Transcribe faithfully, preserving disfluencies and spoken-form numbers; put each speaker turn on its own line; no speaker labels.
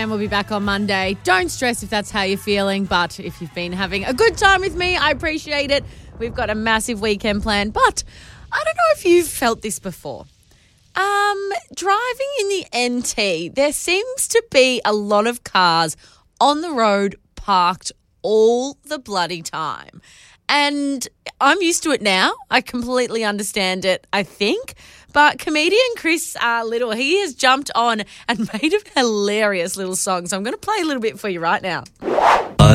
And we'll be back on Monday. Don't stress if that's how you're feeling, but if you've been having a good time with me, I appreciate it. We've got a massive weekend planned, but I don't know if you've felt this before. Um, driving in the N T, there seems to be a lot of cars on the road parked all the bloody time. And I'm used to it now. I completely understand it, I think. But comedian Chris uh, Little, he has jumped on and made a hilarious little song. So I'm going to play a little bit for you right now.